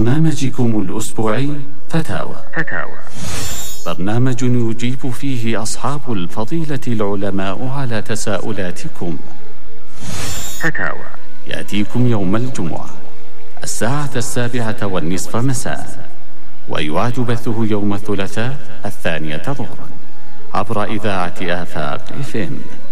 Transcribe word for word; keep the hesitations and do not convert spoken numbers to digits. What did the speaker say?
برنامجكم الأسبوعي فتاوى. فتاوى برنامج يجيب فيه أصحاب الفضيلة العلماء على تساؤلاتكم. فتاوى يأتيكم يوم الجمعة الساعة السابعة والنصف مساء، ويعاد بثه يوم الثلاثاء الثانية ظهرا عبر إذاعة آفاق إف إم.